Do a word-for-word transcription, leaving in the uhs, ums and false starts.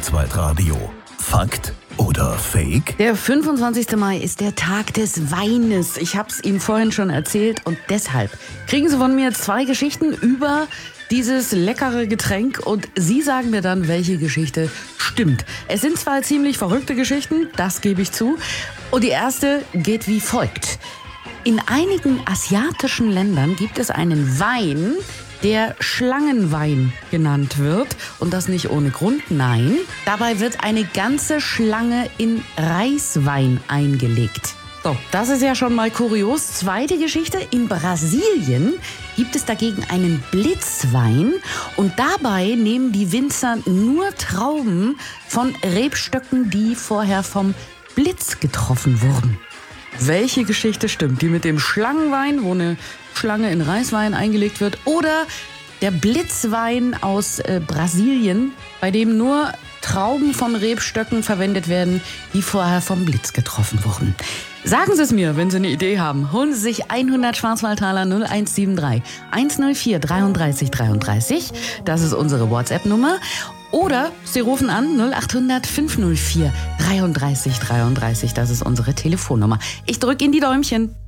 Kurzweitradio. Fakt oder Fake? Der fünfundzwanzigste Mai ist der Tag des Weines. Ich habe es Ihnen vorhin schon erzählt und deshalb kriegen Sie von mir zwei Geschichten über dieses leckere Getränk und Sie sagen mir dann, welche Geschichte stimmt. Es sind zwei ziemlich verrückte Geschichten, das gebe ich zu. Und die erste geht wie folgt. In einigen asiatischen Ländern gibt es einen Wein, der Schlangenwein genannt wird. Und das nicht ohne Grund, nein. Dabei wird eine ganze Schlange in Reiswein eingelegt. So, das ist ja schon mal kurios. Zweite Geschichte. In Brasilien gibt es dagegen einen Blitzwein. Und dabei nehmen die Winzer nur Trauben von Rebstöcken, die vorher vom Blitz getroffen wurden. Welche Geschichte stimmt? Die mit dem Schlangenwein, wo eine Schlange in Reiswein eingelegt wird, oder der Blitzwein aus äh, Brasilien, bei dem nur Trauben von Rebstöcken verwendet werden, die vorher vom Blitz getroffen wurden. Sagen Sie es mir, wenn Sie eine Idee haben. Holen Sie sich hundert Schwarzwaldtaler null eins sieben drei eins null vier dreiunddreißig dreiunddreißig. Das ist unsere WhatsApp-Nummer. Oder Sie rufen an null acht hundert fünf null vier dreiunddreißig dreiunddreißig. Das ist unsere Telefonnummer. Ich drücke Ihnen die Däumchen.